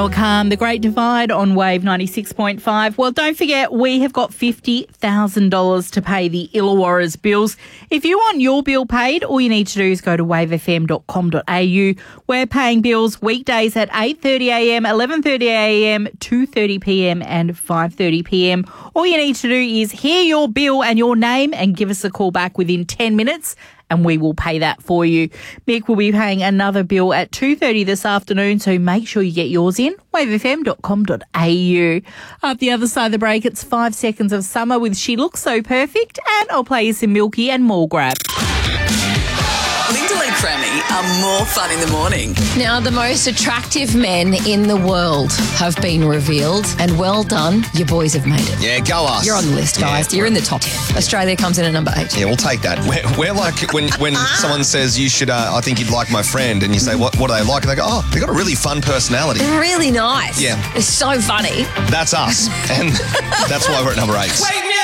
Welcome, The Great Divide on Wave 96.5. Well, don't forget, we have got $50,000 to pay the Illawarra's bills. If you want your bill paid, all you need to do is go to wavefm.com.au. We're paying bills weekdays at 8:30am, 11:30am, 2:30pm and 5:30pm. All you need to do is hear your bill and your name and give us a call back within 10 minutes. And we will pay that for you. Mick will be paying another bill at 2:30 this afternoon, so make sure you get yours in, wavefm.com.au. Up the other side of the break, it's 5 Seconds of Summer with She Looks So Perfect, and I'll play you some Milky and more grab. Linda and Crammy are more fun in the morning. Now, the most attractive men in the world have been revealed, and well done, you boys have made it. Yeah, go us. You're on the list, guys. Yeah. You're in the top 10. Australia comes in at number 8. Yeah, we'll take that. We're like when someone says you should, I think you'd like my friend, and you say, what do they like? And they go, oh, they've got a really fun personality. They're really nice. Yeah. They're so funny. That's us. And that's why we're at number 8. Wake me up!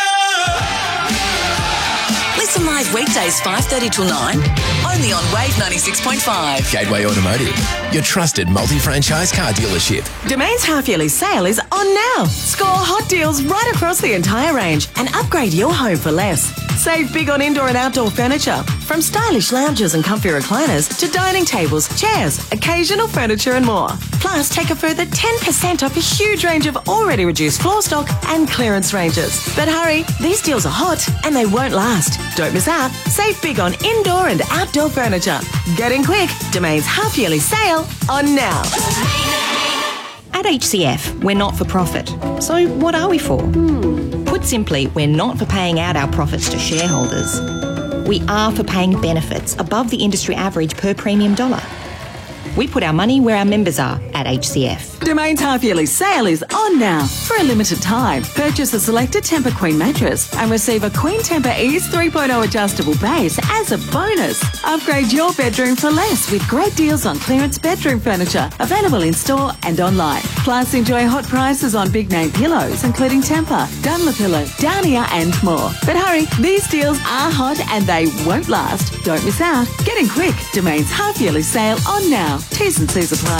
Listen live weekdays 5:30 till 9, only on Wave 96.5. Gateway Automotive, your trusted multi-franchise car dealership. Domain's half-yearly sale is on now. Score hot deals right across the entire range and upgrade your home for less. Save big on indoor and outdoor furniture, from stylish lounges and comfy recliners to dining tables, chairs, occasional furniture and more. Plus, take a further 10% off a huge range of already reduced floor stock and clearance ranges. But hurry, these deals are hot and they won't last. Don't miss out. Save big on indoor and outdoor furniture. Get in quick. Domain's half-yearly sale on now. At HCF, we're not for profit. So what are we for? Put simply, we're not for paying out our profits to shareholders. We are for paying benefits above the industry average per premium dollar. We put our money where our members are at HCF. Domain's half-yearly sale is on now. For a limited time, purchase a selected Tempur Queen mattress and receive a Queen Tempur Ease 3.0 adjustable base as a bonus. Upgrade your bedroom for less with great deals on clearance bedroom furniture, available in-store and online. Plus, enjoy hot prices on big-name pillows, including Tempur, Dunlopillow, Downia and more. But hurry, these deals are hot and they won't last. Don't miss out. Get in quick. Domain's half-yearly sale on now. T's and C's apply.